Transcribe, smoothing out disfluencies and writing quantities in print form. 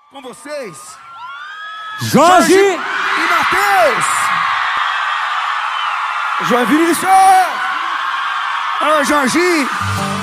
Com vocês, Jorge e Matheus. João Vinícius. Alô, Jorginho.